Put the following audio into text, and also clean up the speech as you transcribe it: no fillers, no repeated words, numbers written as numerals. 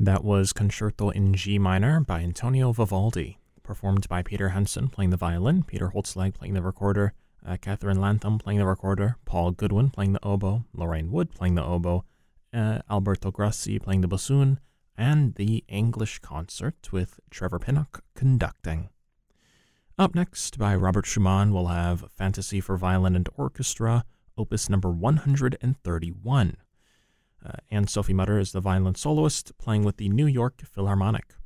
That was Concerto in G minor by Antonio Vivaldi, performed by Peter Henson playing the violin, Peter Holzlag playing the recorder, Catherine Lantham playing the recorder, Paul Goodwin playing the oboe, Lorraine Wood playing the oboe, Alberto Grassi playing the bassoon, and the English Concert with Trevor Pinnock conducting. Up next, by Robert Schumann, we'll have Fantasy for Violin and Orchestra, opus number 131. Anne-Sophie Mutter is the violin soloist, playing with the New York Philharmonic.